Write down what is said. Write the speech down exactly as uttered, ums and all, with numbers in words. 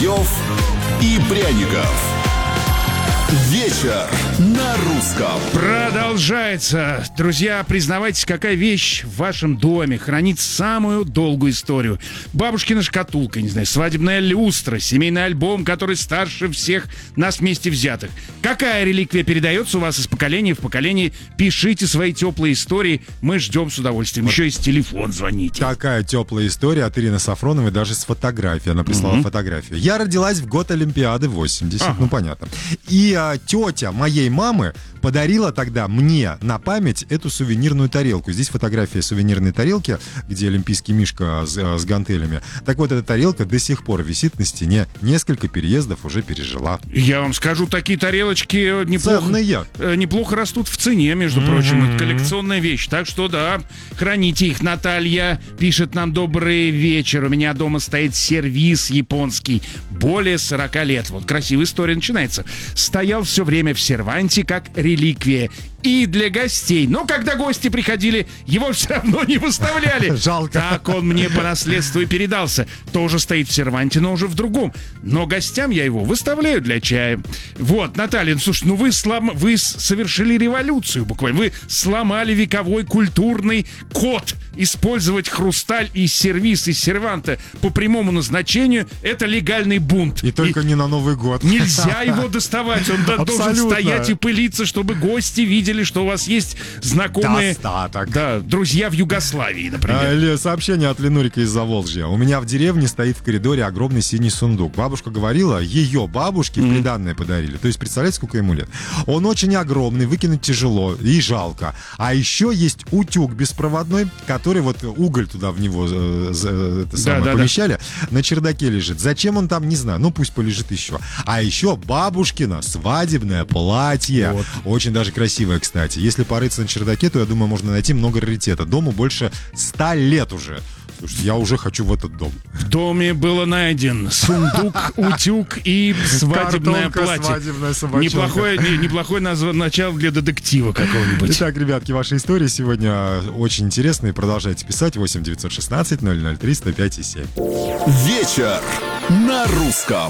соловьев и пряников. Вечер на русском. Продолжается. Друзья, признавайтесь, какая вещь в вашем доме хранит самую долгую историю. Бабушкина шкатулка, не знаю, свадебная люстра, семейный альбом, который старше всех нас вместе взятых. Какая реликвия передается у вас из поколения в поколение? Пишите свои теплые истории. Мы ждем с удовольствием. Еще есть телефон, звоните. Такая теплая история от Ирины Сафроновой, даже с фотографией. Она прислала mm-hmm. фотографию. Я родилась в год Олимпиады восемьдесят, ага. ну понятно. И а, тетя моей мамы подарила тогда мне на память эту сувенирную тарелку. Здесь фотография сувенирной тарелки, где олимпийский мишка с, с гантелями. Так вот, эта тарелка до сих пор висит на стене. Несколько переездов уже пережила. Я вам скажу, такие тарелочки неплохо, неплохо растут в цене, между mm-hmm. прочим. Это коллекционная вещь. Так что, да, храните их. Наталья пишет нам: добрый вечер. У меня дома стоит сервиз японский. Более сорока лет. Вот красивая история начинается. Стоял все время в серванте, как реликвия. И для гостей. Но когда гости приходили, его все равно не выставляли. Жалко. Так он мне по наследству и передался. Тоже стоит в серванте, но уже в другом. Но гостям я его выставляю для чая. Вот, Наталья, ну, слушай, ну вы, слом... вы совершили революцию буквально. Вы сломали вековой культурный код. Использовать хрусталь и сервиз из серванта по прямому назначению — это легальный бунт. И только и не на Новый год. Нельзя его доставать. Он Абсолютно. Должен стоять и пылиться, чтобы гости видели, что у вас есть знакомые... Достаток. Да, друзья в Югославии, например. А, сообщение от Ленурика из Заволжья. У меня в деревне стоит в коридоре огромный синий сундук. Бабушка говорила, ее бабушке mm. приданное подарили. То есть, представляете, сколько ему лет? Он очень огромный, выкинуть тяжело и жалко. А еще есть утюг беспроводной, который вот уголь туда в него э, э, это самое, да, помещали. Да. На чердаке лежит. Зачем он там, не знаю. Ну, пусть полежит еще. А еще бабушкина свадебное платье. Вот. Очень даже красивое, кстати. Если порыться на чердаке, то, я думаю, можно найти много раритета. Дому больше ста лет уже. Слушайте, я уже хочу в этот дом. В доме было найден сундук, утюг и свадебное Картонка, платье. Свадебная собачонка. Неплохое, не, неплохое назв... начало для детектива какого-нибудь. Итак, ребятки, ваши истории сегодня очень интересные. Продолжайте писать. восемь девятьсот шестнадцать ноль ноль три сто пять и семь. Вечер на русском.